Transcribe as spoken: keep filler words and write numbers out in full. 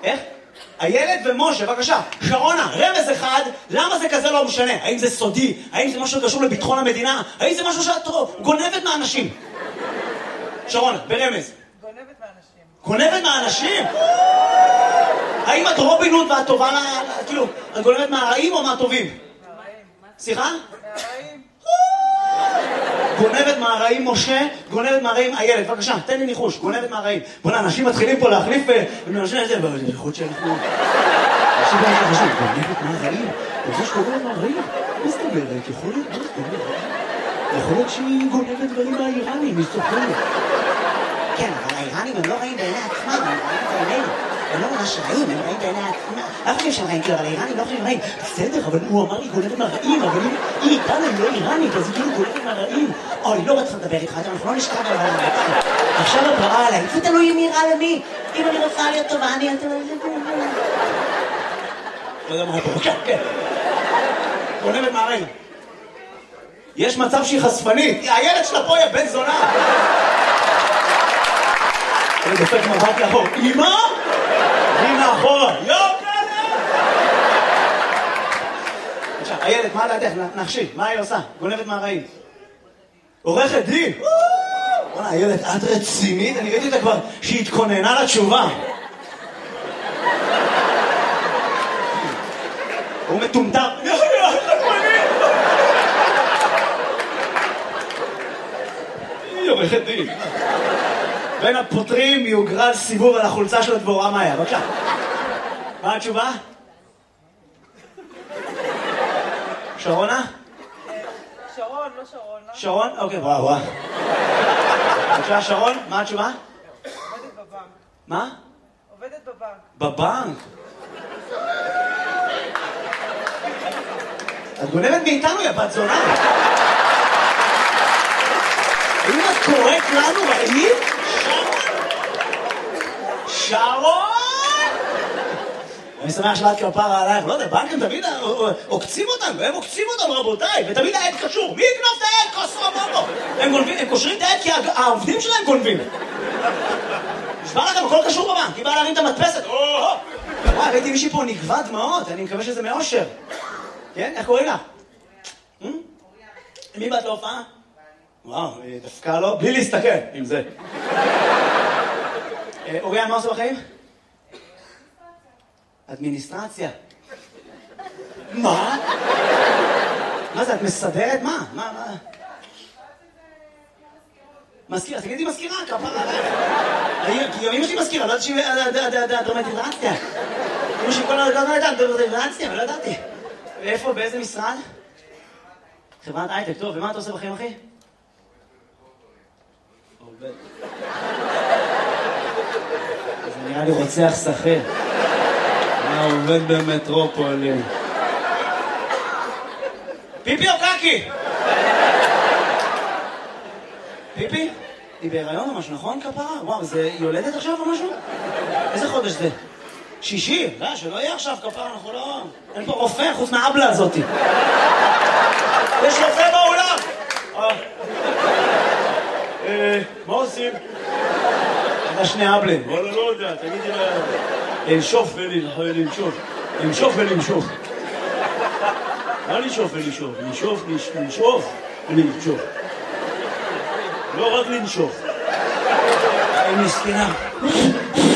איך? הילד ומשה, בבקשה. שרונה, רמז אחד, למה זה כזה לא משנה? האם זה סודי? האם זה משהו שקשור לביטחון המדינה? האם זה משהו שאת גונבת מהאנשים? שרונה, ברמז. גונבת מהאנשים. גונבת מהאנשים? האם את רובין הוד ואת טובה, כאילו, את גונבת מהרעים או מהטובים? מהרעים. סליחה? מהרעים. גונבת מהרעים משה, גונבת מהרעים הילד. בבקשה, תן לי ניחוש, גונבת מהרעים. בוא'נה, אנשים מתחילים פה להחליף ומאנשים את זה, אבל זה יכול להיות שאנחנו... אנשים לא יכולים חשוב, גונבת מהרעים? זה שגונבת מהרעים? מה זאת אומרת? יכול להיות, מה זאת אומרת? יכול להיות שהיא גונבת דברים מהאיראנים, היא סופרת. כן, אבל האיראנים הם לא רעים בעיני עצמם, הם רעים בעינינו. הם לא ממש רעים, הם רעים בעיני עצמם. אף אחד שהם רעים, כאילו, אבל האיראנים לא חושבים רעים. בסדר, אבל הוא אמר לי גונבת מהרעים, אבל היא איתנו, היא לא איראנית, אז היא כאילו גונבת מהרעים. אוי, לא רציתי לדבר איתך, אנחנו לא נשכב על העולם. עכשיו את רעה עליי, איפה תלוי אם היא רעה למי? אם אני רוצה להיות טובה, אני... לא יודע מה פה, כן, כן. גונבת מהרעים. יש מצב שהיא חשפנית, הילד שלה פה היא בן זונה. אני דופק מבט לאחור, אמא? היא מאחורה, יו כזה! עכשיו, הילד, מה לידך? נחשי, מה היא עושה? גונבת מהרעים. עורכת דין! בוא'נה, הילד, את רצינית? אני ראיתי אותה כבר שהיא התכוננה לתשובה. הוא מטומטם. היא עורכת דין. בין הפותרים יוגרל סיבוב על החולצה של הדבורה מאיה. בבקשה. מה התשובה? שרונה? שרון, לא שרון. שרון? אוקיי, וואו, וואו. בבקשה, שרון, מה התשובה? עובדת בבנק. מה? עובדת בבנק. בבנק? את גונבת מאיתנו, יא בת זונה. אם את קוראת לנו רעים? שרון! אני שמח שלאת כפרה עלייך, לא יודע, בנקים תמיד עוקצים אותנו, הם עוקצים אותנו רבותיי, ותמיד העד קשור, מי יקנוף את העד? כוסו בובו! הם קושרים את העד כי העובדים שלהם גונבים. נשבר לכם, הכל קשור בבנק, היא באה להרים את המדפסת, וואי, ראיתי מישהי פה נגבה דמעות, אני מקווה שזה מאושר. כן? איך קוראים לה? מי באת להופעה? וואו, דווקא לא, בלי להסתכל עם זה. אוריאן, מה עושה בחיים? אדמיניסטרציה. מה? מה זה, את מסדרת? מה? מה, מה? מזכירה, תגידי מזכירה, כפרה עליך. כי אמא שלי מזכירה, לא יודעת שהיא דרמטיזציה. אמא שלי כל הדעת לא יודעת דרמטיזציה, אבל לא ידעתי. ואיפה, באיזה משרד? חברת הייטק, טוב, ומה אתה עושה בחיים, אחי? עובד. זה נראה לי רוצח שכיר. מה עובד במטרופולין? פיפי או קקי? פיפי? היא בהיריון או משהו, נכון כפרה? וואו, זה יולדת עכשיו או משהו? איזה חודש זה? שישי? לא, שלא יהיה עכשיו כפרה, אנחנו לא... אין פה רופא חוץ מהאבלה הזאתי. יש רופא בעולם! מה עושים? אתה שני אבלים. וואלה, לא יודע, תגידי לה... לנשוף ולנשוף. לנשוף ולנשוף. מה לנשוף ולנשוף? לנשוף, לנשוף ולנשוף. לא רק לנשוף. היא מסכנה.